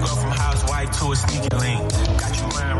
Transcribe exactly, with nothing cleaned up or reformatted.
go from housewife to a sneaky link. Got you wearing